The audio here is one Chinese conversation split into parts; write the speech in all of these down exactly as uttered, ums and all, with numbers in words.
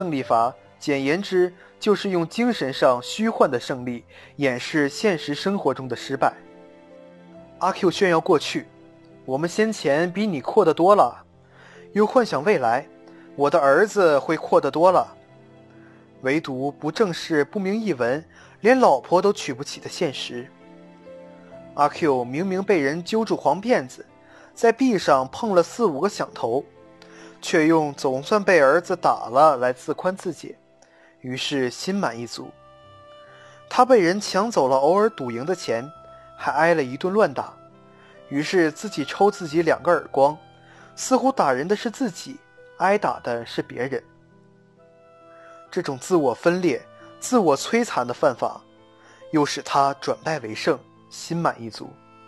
胜利法，简言之，就是用精神上虚幻的胜利掩饰现实生活中的失败。阿 Q 炫耀过去，我们先前比你阔得多了，又幻想未来，我的儿子会阔得多了。唯独不正是不明一文，连老婆都娶不起的现实。阿 Q 明明被人揪住黄辫子，在壁上碰了四五个响头，却用总算被儿子打了来自宽自解，于是心满意足。他被人抢走了偶尔赌赢的钱，还挨了一顿乱打，于是自己抽自己两个耳光，似乎打人的是自己，挨打的是别人。这种自我分裂、自我摧残的犯法，又使他转败为胜，心满意足。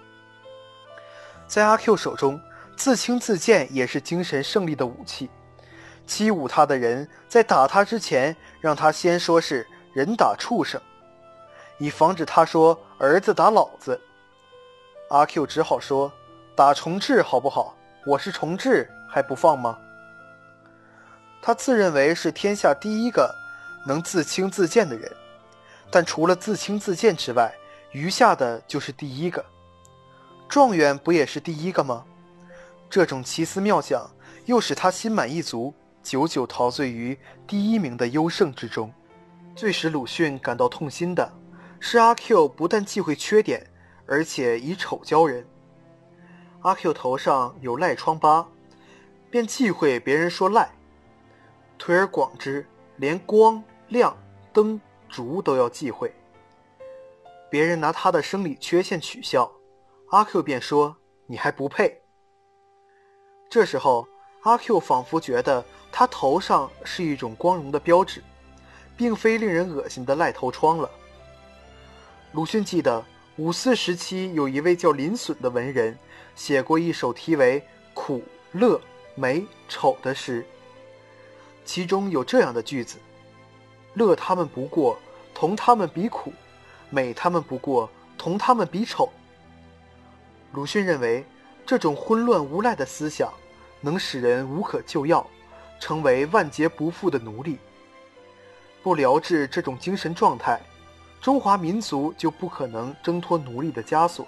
在阿 Q 手中，自轻自贱也是精神胜利的武器。欺侮他的人在打他之前，让他先说是人打畜生，以防止他说儿子打老子。阿 Q 只好说打重治好不好，我是重治还不放吗？他自认为是天下第一个能自轻自贱的人，但除了自轻自贱之外，余下的就是第一个。状元不也是第一个吗？这种奇思妙想又使他心满意足，久久陶醉于第一名的优胜之中。最使鲁迅感到痛心的是阿 Q 不但忌讳缺点，而且以丑教人。阿 Q 头上有赖疮疤，便忌讳别人说赖。推而广之，连光、亮、灯、烛都要忌讳。别人拿他的生理缺陷取笑，阿 Q 便说你还不配。这时候阿 Q 仿佛觉得他头上是一种光荣的标志，并非令人恶心的赖头疮了。鲁迅记得五四时期有一位叫林损的文人，写过一首题为苦、乐、美、丑的诗，其中有这样的句子：乐他们不过，同他们比苦；美他们不过，同他们比丑。鲁迅认为这种昏乱无赖的思想能使人无可救药，成为万劫不复的奴隶。不疗治这种精神状态，中华民族就不可能挣脱奴隶的枷锁。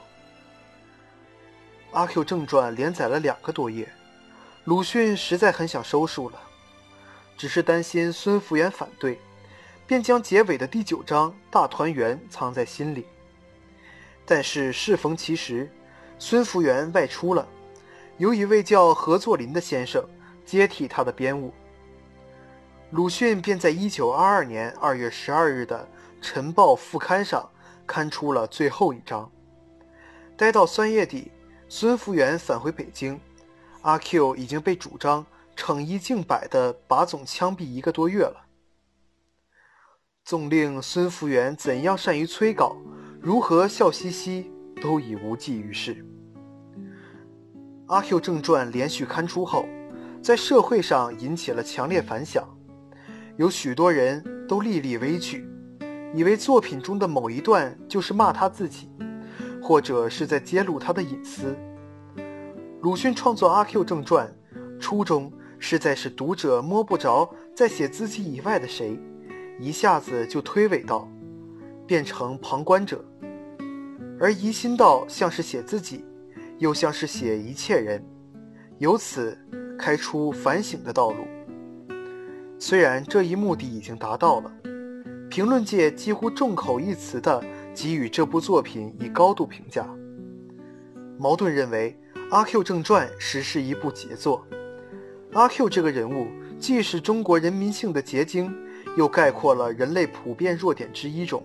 阿 Q 正传连载了两个多月，鲁迅实在很想收束了，只是担心孙福元反对，便将结尾的第九章大团圆藏在心里。但是适逢其时，孙福元外出了，有一位叫何作霖的先生接替他的编务。鲁迅便在一九二二年二月十二日的《晨报》副刊上刊出了最后一章。待到三月底，孙福元返回北京，阿 Q 已经被主张惩一儆百的把总枪毙一个多月了。纵令孙福元怎样善于催稿，如何笑嘻嘻，都已无济于事。阿 Q 正传连续刊出后，在社会上引起了强烈反响，有许多人都历历危惧，以为作品中的某一段就是骂他自己，或者是在揭露他的隐私。鲁迅创作阿 Q 正传，初衷是在使读者摸不着在写自己以外的谁，一下子就推诿到变成旁观者，而疑心到像是写自己，又像是写一切人，由此开出反省的道路。虽然这一目的已经达到了，评论界几乎众口一词地给予这部作品以高度评价。茅盾认为阿 Q 正传实是一部杰作。阿 Q 这个人物既是中国人民性的结晶，又概括了人类普遍弱点之一种。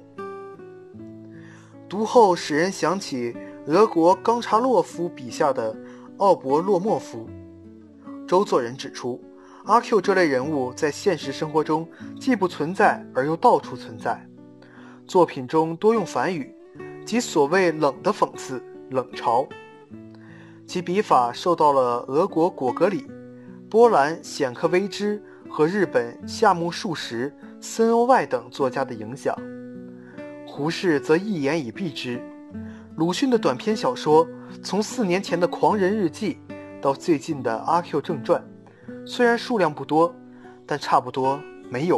读后使人想起俄国冈察洛夫笔下的奥伯洛莫夫。周作人指出，阿 Q 这类人物在现实生活中既不存在而又到处存在。作品中多用反语，即所谓冷的讽刺、冷嘲。其笔法受到了俄国果戈里、波兰显克维兹和日本夏目漱石、森欧外等作家的影响。胡适则一言以蔽之。鲁迅的短篇小说，从四年前的《狂人日记》到最近的《阿 Q 正传》，虽然数量不多，但差不多没有